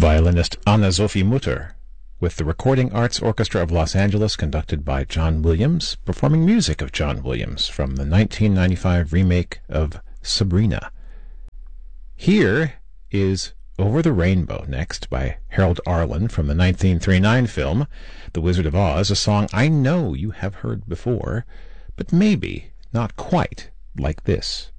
violinist Anna-Sophie Mutter, with the Recording Arts Orchestra of Los Angeles, conducted by John Williams, performing music of John Williams from the 1995 remake of Sabrina. Here is Over the Rainbow next by Harold Arlen from the 1939 film The Wizard of Oz, a song I know you have heard before, but maybe not quite like this.